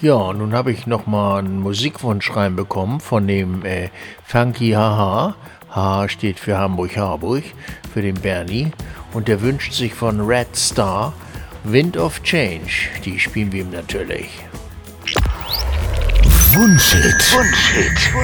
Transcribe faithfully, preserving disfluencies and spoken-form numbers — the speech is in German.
Ja, nun habe ich noch mal einen Musikwunsch reinbekommen von dem äh, Funky Haha. Haha steht für Hamburg-Harburg, für den Bernie. Und der wünscht sich von Red Star Wind of Change. Die spielen wir ihm natürlich. Wunschhit. Wunschhit.